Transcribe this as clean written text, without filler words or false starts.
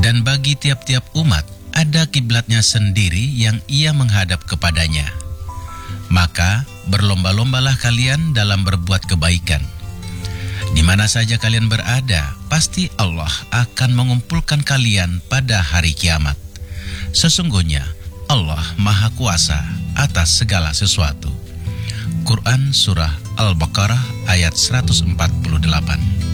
Dan bagi tiap-tiap umat ada kiblatnya sendiri yang ia menghadap kepadanya. Maka berlomba-lombalah kalian dalam berbuat kebaikan. Di mana saja kalian berada, pasti Allah akan mengumpulkan kalian pada hari kiamat. Sesungguhnya Allah Maha Kuasa atas segala sesuatu. Quran Surah Al-Baqarah ayat 148.